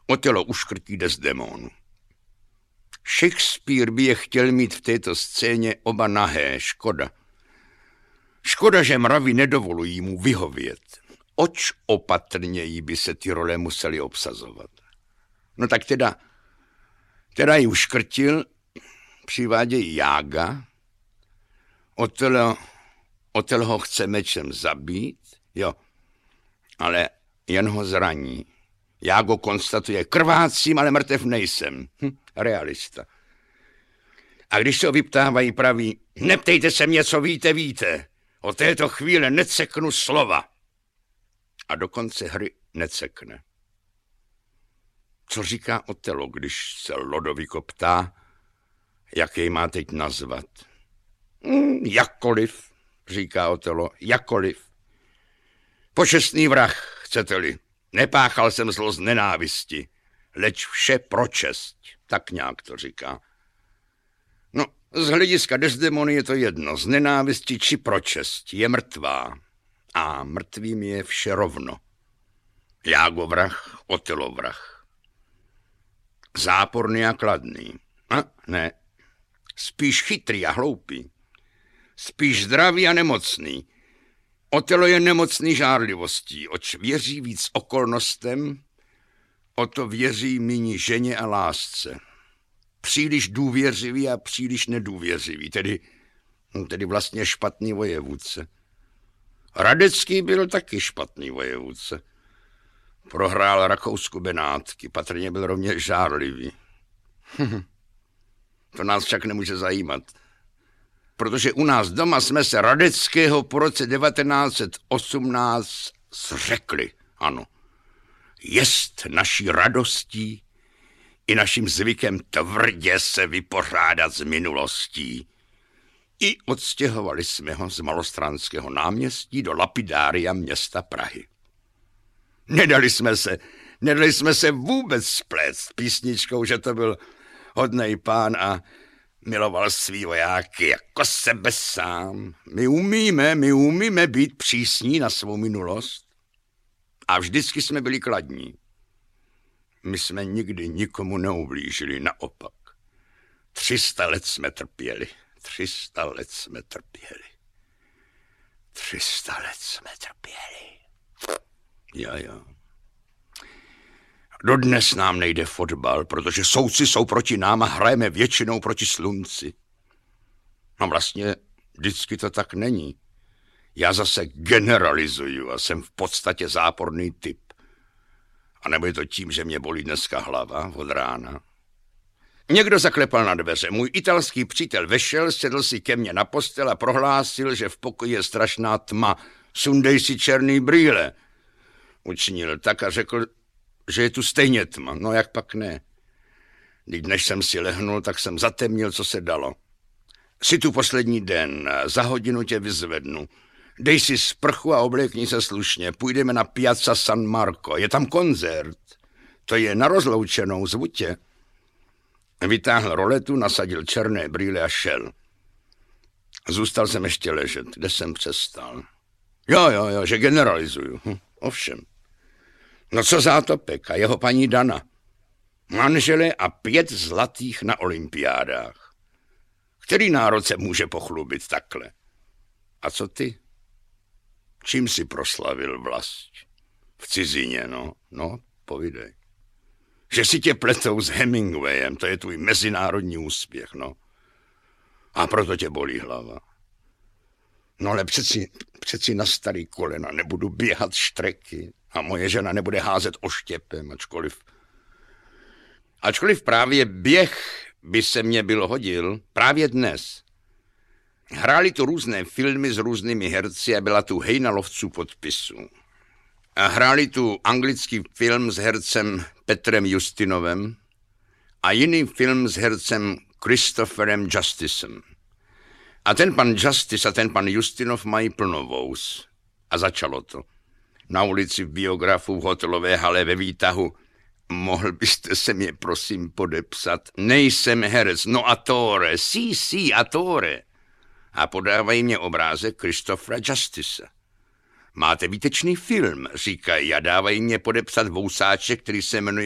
Otelo uškrtí Desdemonu. Shakespeare by je chtěl mít v této scéně oba nahé, škoda. Škoda, že mravy nedovolují mu vyhovět. Oč opatrněji by se ty role museli obsazovat. No tak teda ji uškrtil, přivádějí Jága, Otelo ho chce mečem zabít, jo, ale jen ho zraní. Jágo konstatuje, krvácím, ale mrtev nejsem. Realista. A když se ho vyptávají, praví, neptejte se mě, co víte. Od této chvíle neceknu slova. A do konce hry necekne. Co říká Otelo, když se Lodoviko ptá, jak jej má teď nazvat? Jakkoliv, říká Otelo, jakkoliv. Počestný vrah, chcete-li. Nepáchal jsem zlo z nenávisti, leč vše pro čest. Tak nějak to říká. No, z hlediska Desdemony je to jedno, z nenávisti či pro čest. Je mrtvá. A mrtvým je vše rovno. Jágo vrah, Otelo vrah. Záporný a kladný. A ne, spíš chytrý a hloupý. Spíš zdravý a nemocný. Otelo je nemocný žárlivostí, oč věří víc okolnostem, o to věří míní ženě a lásce. Příliš důvěřivý a příliš nedůvěřivý, tedy vlastně špatný vojevůdce. Radecký byl taky špatný vojevůdce. Prohrál Rakousku Benátky, patrně byl rovněž žárlivý. To nás však nemůže zajímat. Protože u nás doma jsme se Radeckého po roce 1918 zřekli, ano. Jest naší radostí i naším zvykem tvrdě se vypořádat s minulostí. I odstěhovali jsme ho z Malostranského náměstí do lapidária města Prahy. Nedali jsme se vůbec splést písničkou, že to byl hodnej pán a miloval svý vojáky jako sebe sám. My umíme být přísní na svou minulost. A vždycky jsme byli kladní. My jsme nikdy nikomu neublížili, naopak. 300 let jsme trpěli. 300 let jsme trpěli. Jo. Dodnes nám nejde fotbal, protože soudci jsou proti nám a hrajeme většinou proti slunci. No vlastně vždycky to tak není. Já zase generalizuju a jsem v podstatě záporný typ. A nebo je to tím, že mě bolí dneska hlava od rána. Někdo zaklepal na dveře. Můj italský přítel vešel, sedl si ke mně na postel a prohlásil, že v pokoji je strašná tma. Sundej si černý brýle. Učinil tak a řekl, že je tu stejně tma. No jak pak ne. Než jsem si lehnul, tak jsem zatemnil, co se dalo. Jsi tu poslední den, za hodinu tě vyzvednu. Dej si sprchu a oblékni se slušně. Půjdeme na Piazza San Marco. Je tam koncert. To je na rozloučenou, zvu tě. Vytáhl roletu, nasadil černé brýle a šel. Zůstal jsem ještě ležet, kde jsem přestal. Jo, že generalizuju. Ovšem. No co Zátopek a jeho paní Dana? Manžele a 5 zlatých na olympiádách. Který národ se může pochlubit takhle? A co ty? Čím si proslavil vlast? V cizině, no, povídej. Že si tě pletou s Hemingwayem, to je tvůj mezinárodní úspěch, no. A proto tě bolí hlava. No ale přeci na starý kolena nebudu běhat štreky a moje žena nebude házet oštěpem, ačkoliv právě běh by se mě byl hodil právě dnes. Hráli tu různé filmy s různými herci a byla tu hejna lovců podpisů. A hráli tu anglický film s hercem Petrem Justinovem a jiný film s hercem Christopherem Justicem. A ten pan Justice a ten pan Justinov mají plnovous. A začalo to. Na ulici v Biografu v hotelové hale ve výtahu. Mohl byste se mě prosím podepsat? Nejsem herec, no attore, sí, attore. A podávají mě obrázek Christophera Justice. Máte výtečný film, říkají, a dávají mě podepsat vousáček, který se jmenuje